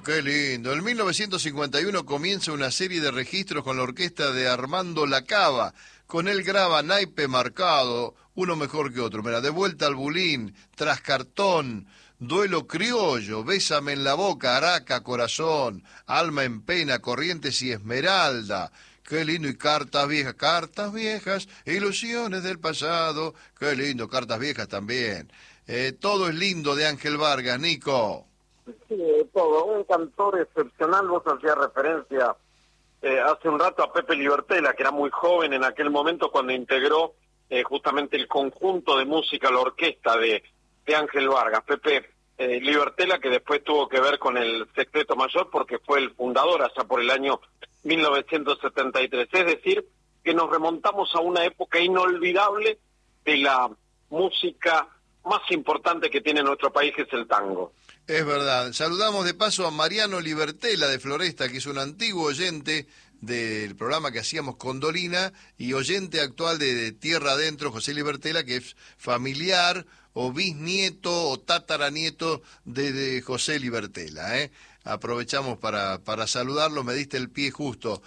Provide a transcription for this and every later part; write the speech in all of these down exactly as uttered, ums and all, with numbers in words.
qué lindo. En mil novecientos cincuenta y uno comienza una serie de registros con la orquesta de Armando Lacava. Con él graba Naipe Marcado, uno mejor que otro. Mira, De vuelta al Bulín, Tras Cartón, Duelo Criollo, Bésame en la boca, Araca, Corazón, Alma en pena, Corrientes y Esmeralda. Qué lindo, y Cartas Viejas, Cartas Viejas, Ilusiones del pasado. Qué lindo, Cartas Viejas también. Eh, todo es lindo de Ángel Vargas, Nico. Sí, todo. Un cantor excepcional. Vos hacías referencia eh, hace un rato a Pepe Libertela, que era muy joven en aquel momento cuando integró eh, justamente el conjunto de música, la orquesta de, de Ángel Vargas. Pepe eh, Libertela, que después tuvo que ver con el Sexteto Mayor porque fue el fundador allá por el año mil novecientos setenta y tres. Es decir, que nos remontamos a una época inolvidable de la música más importante que tiene nuestro país, que es el tango. Es verdad. Saludamos de paso a Mariano Libertela de Floresta, que es un antiguo oyente del programa que hacíamos con Dolina y oyente actual de, de Tierra Adentro, José Libertela, que es familiar o bisnieto o tataranieto de, de José Libertela, ¿eh? Aprovechamos para, para saludarlo, me diste el pie justo.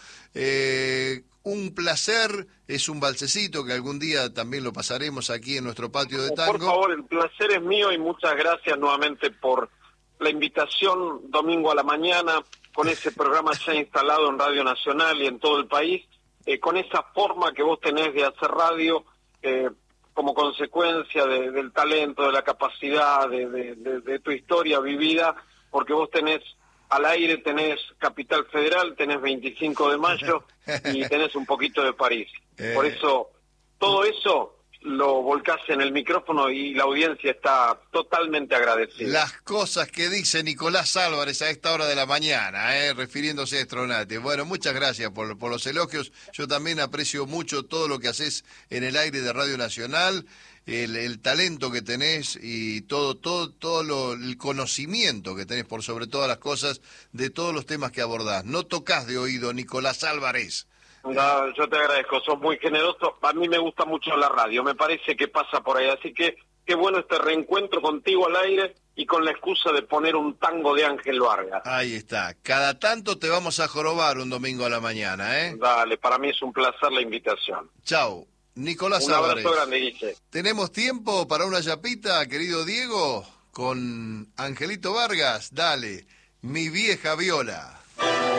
Eh, un placer, es un balsecito que algún día también lo pasaremos aquí en nuestro patio de tango. Por favor, el placer es mío y muchas gracias nuevamente por la invitación domingo a la mañana, con ese programa ya instalado en Radio Nacional y en todo el país, eh, con esa forma que vos tenés de hacer radio, eh, como consecuencia de, del talento, de la capacidad, de, de, de, de tu historia vivida, porque vos tenés al aire, tenés Capital Federal, tenés veinticinco de mayo y tenés un poquito de París. Por eso, todo eso lo volcás en el micrófono y la audiencia está totalmente agradecida. Las cosas que dice Nicolás Álvarez a esta hora de la mañana, eh, refiriéndose a Estronate. Bueno, muchas gracias por, por los elogios. Yo también aprecio mucho todo lo que haces en el aire de Radio Nacional, el, el talento que tenés y todo, todo, todo lo, el conocimiento que tenés por sobre todas las cosas de todos los temas que abordás. No tocás de oído, Nicolás Álvarez. No, yo te agradezco, sos muy generoso. A mí me gusta mucho la radio, me parece que pasa por ahí. Así que qué bueno este reencuentro contigo al aire y con la excusa de poner un tango de Ángel Vargas. Ahí está. Cada tanto te vamos a jorobar un domingo a la mañana, ¿eh? Dale, para mí es un placer la invitación. Chau. Nicolás Un Álvarez. abrazo grande, Guille. ¿Tenemos tiempo para una yapita, querido Diego? Con Angelito Vargas. Dale. Mi vieja viola.